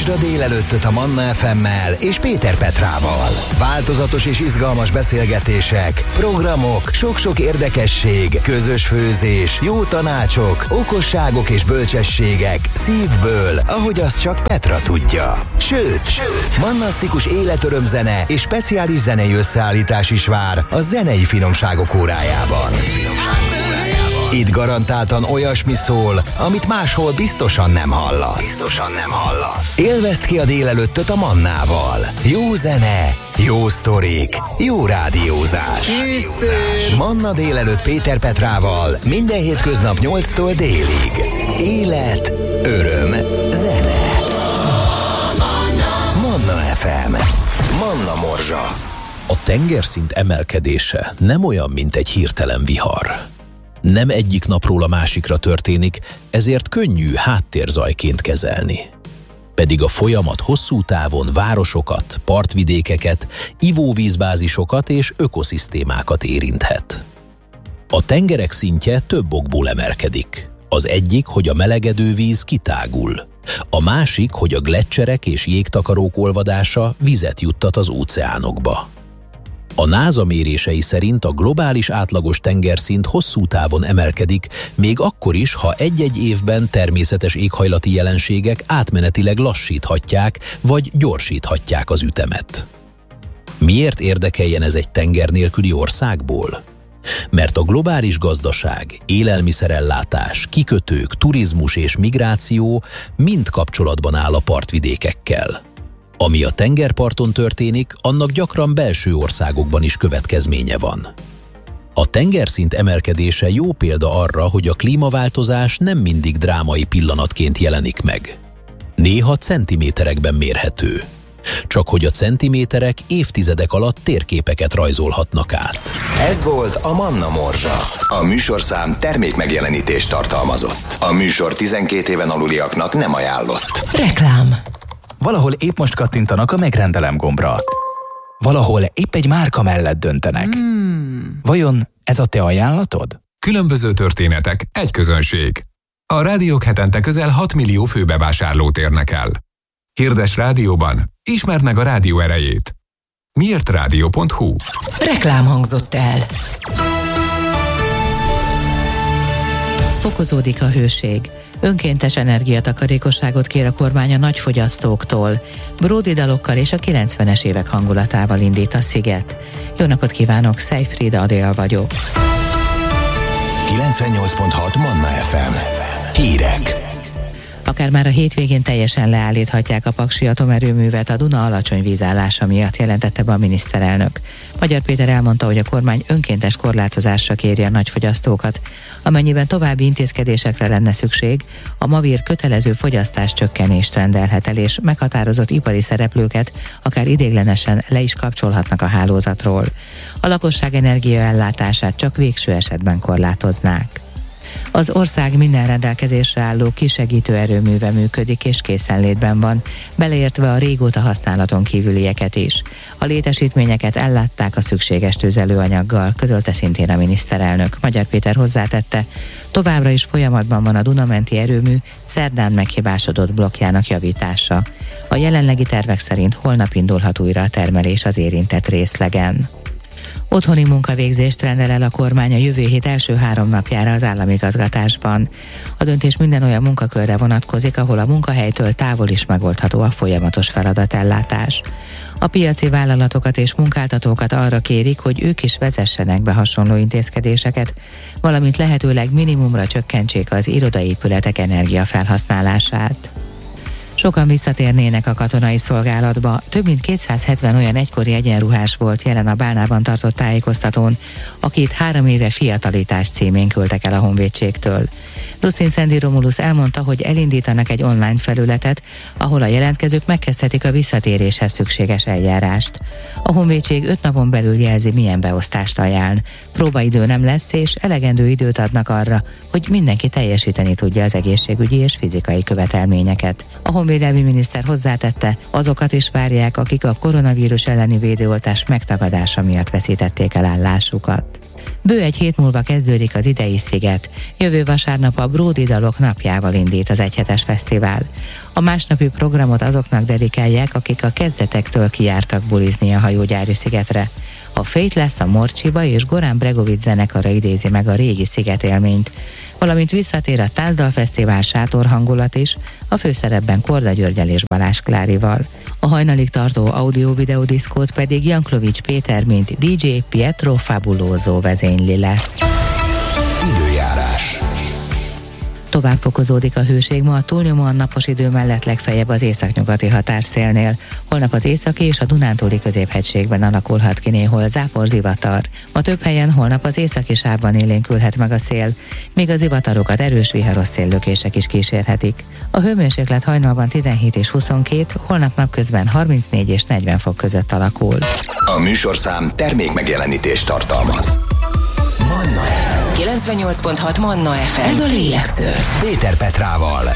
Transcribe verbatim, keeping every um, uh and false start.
Tartsd a délelőttöt a Manna ef emmel és Péter Petrával. Változatos és izgalmas beszélgetések, programok, sok-sok érdekesség, közös főzés, jó tanácsok, okosságok és bölcsességek szívből, ahogy azt csak Petra tudja. Sőt, Sőt. mannasztikus életörömzene és speciális zenei összeállítás is vár a zenei finomságok órájában. Itt garantáltan olyasmi szól, amit máshol biztosan nem hallasz. Biztosan nem hallasz. Élvezd ki a délelőttöt a Mannával. Jó zene, jó sztorik, jó rádiózás. Készül. Manna délelőtt Péter Petrával minden hétköznap nyolctól délig. Élet, öröm, zene. Manna ef em. Manna Morzsa. A tengerszint emelkedése nem olyan, mint egy hirtelen vihar. Nem egyik napról a másikra történik, ezért könnyű háttérzajként kezelni. Pedig a folyamat hosszú távon városokat, partvidékeket, ivóvízbázisokat és ökoszisztémákat érinthet. A tengerek szintje több okból emelkedik. Az egyik, hogy a melegedő víz kitágul. A másik, hogy a gleccserek és jégtakarók olvadása vizet juttat az óceánokba. A NASA mérései szerint a globális átlagos tengerszint hosszú távon emelkedik, még akkor is, ha egy-egy évben természetes éghajlati jelenségek átmenetileg lassíthatják vagy gyorsíthatják az ütemet. Miért érdekeljen ez egy tenger nélküli országból? Mert a globális gazdaság, élelmiszerellátás, kikötők, turizmus és migráció mind kapcsolatban áll a partvidékekkel. Ami a tengerparton történik, annak gyakran belső országokban is következménye van. A tengerszint emelkedése jó példa arra, hogy a klímaváltozás nem mindig drámai pillanatként jelenik meg. Néha centiméterekben mérhető. Csak hogy a centiméterek évtizedek alatt térképeket rajzolhatnak át. Ez volt a Manna Morzsa. A műsorszám termékmegjelenítést tartalmazott. A műsor tizenkét éven aluliaknak nem ajánlott. Reklám. Valahol épp most kattintanak a megrendelem gombra. Valahol épp egy márka mellett döntenek. Hmm. Vajon ez a te ajánlatod? Különböző történetek, egy közönség. A rádiók hetente közel hat millió főbevásárlót érnek el. Hirdes rádióban, ismerd meg a rádió erejét. miért rádió pont hu. Reklám hangzott el. Fokozódik a hőség. Önkéntes energiatakarékosságot kér a kormány a nagyfogyasztóktól. Bródi dalokkal és a kilencvenes évek hangulatával indít a Sziget. Jó napot kívánok, Szejfrida Adél vagyok. kilencvennyolc pont hat Manna ef em. Hírek. Akár már a hétvégén teljesen leállíthatják a paksi atomerőművet a Duna alacsony vízállása miatt, jelentette be a miniszterelnök. Magyar Péter elmondta, hogy a kormány önkéntes korlátozásra kéri a nagyfogyasztókat. Amennyiben további intézkedésekre lenne szükség, a Mavír kötelező fogyasztás csökkenést rendelhet el, és meghatározott ipari szereplőket akár ideiglenesen le is kapcsolhatnak a hálózatról. A lakosság energiaellátását csak végső esetben korlátoznák. Az ország minden rendelkezésre álló kisegítő erőműve működik és készenlétben van, beleértve a régóta használaton kívülieket is. A létesítményeket ellátták a szükséges tüzelőanyaggal, közölte szintén a miniszterelnök. Magyar Péter hozzátette, továbbra is folyamatban van a Dunamenti erőmű szerdán meghibásodott blokkjának javítása. A jelenlegi tervek szerint holnap indulhat újra a termelés az érintett részlegen. Otthoni munkavégzést rendel el a kormány a jövő hét első három napjára az államigazgatásban. A döntés minden olyan munkakörre vonatkozik, ahol a munkahelytől távol is megoldható a folyamatos feladatellátás. A piaci vállalatokat és munkáltatókat arra kérik, hogy ők is vezessenek be hasonló intézkedéseket, valamint lehetőleg minimumra csökkentsék az irodaépületek energiafelhasználását. Sokan visszatérnének a katonai szolgálatba, több mint kétszázhetven olyan egykori egyenruhás volt jelen a Bálnában tartott tájékoztatón, akit három éve fiatalítás címén küldtek el a honvédségtől. Luszin Szendi Romulus elmondta, hogy elindítanak egy online felületet, ahol a jelentkezők megkezdhetik a visszatéréshez szükséges eljárást. A honvédség öt napon belül jelzi, milyen beosztást ajánl. Próbaidő nem lesz, és elegendő időt adnak arra, hogy mindenki teljesíteni tudja az egészségügyi és fizikai követelményeket. A honvédelmi miniszter hozzátette, azokat is várják, akik a koronavírus elleni védőoltás megtagadása miatt veszítették el állásukat. Bő egy hét múlva kezdődik az idei sziget. Jövő vasárnap a Bródi Dalok napjával indít az egyhetes fesztivál. A másnapi programot azoknak dedikálják, akik a kezdetektől kijártak bulizni a hajógyári szigetre. A Fate lesz a Morcsiba és Goran Bregovic zenekara idézi meg a régi szigetélményt. Valamint visszatér a Tázdalfesztivál sátorhangulat is, a főszerepben Korda Györgyel és Balázs Klárival. A hajnalig tartó audio-videó diszkót pedig Jankovics Péter, mint dé dzsé Pietro Fabuloso vezényli le. Időjárás. Tovább fokozódik a hőség, ma a túlnyomóan napos idő mellett legfeljebb az északnyugati határszélnél. Holnap az északi és a Dunántúli középhegységben alakulhat ki néhol zápor zivatar. Ma több helyen holnap az északi sávban élénkülhet meg a szél, míg a zivatarokat erős viharos széllökések is kísérhetik. A hőmérséklet hajnalban tizenhét és huszonkét, holnap napközben harmincnégy és negyven fok között alakul. A műsorszám termék megjelenítést tartalmaz. kilencvennyolc pont hat Manna ef em. Ez a Lélekször. Péter Petrával.